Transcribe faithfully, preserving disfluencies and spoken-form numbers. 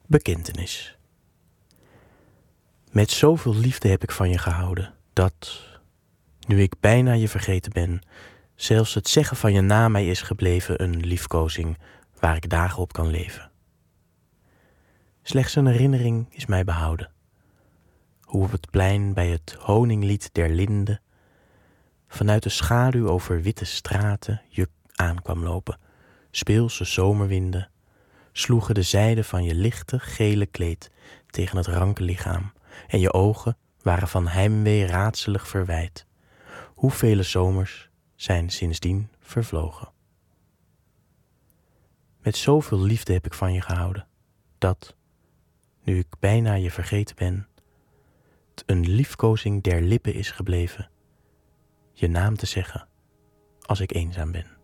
Bekentenis. Met zoveel liefde heb ik van je gehouden, dat, nu ik bijna je vergeten ben, zelfs het zeggen van je naam mij is gebleven een liefkozing waar ik dagen op kan leven. Slechts een herinnering is mij behouden. Hoe op het plein bij het honinglied der linde, vanuit de schaduw over witte straten je aankwam lopen, speelse zomerwinden sloegen de zijde van je lichte gele kleed tegen het ranke lichaam en je ogen waren van heimwee raadselig verwijd. Hoevele zomers zijn sindsdien vervlogen. Met zoveel liefde heb ik van je gehouden, dat, nu ik bijna je vergeten ben, het een liefkozing der lippen is gebleven, je naam te zeggen als ik eenzaam ben.